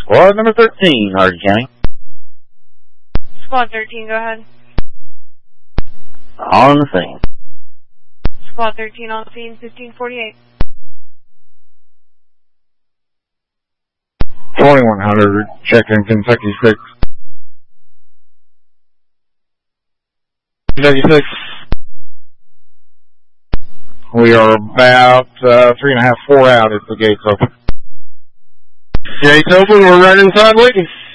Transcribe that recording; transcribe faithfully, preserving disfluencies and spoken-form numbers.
Squad number thirteen, Hardin County. Squad thirteen, go ahead. On the scene. Squad thirteen on the scene, fifteen forty-eight. twenty-one hundred, checking Kentucky six. Kentucky six. We are about uh, three and a half, four out if the gate's open. Gate's open, we're right inside waiting.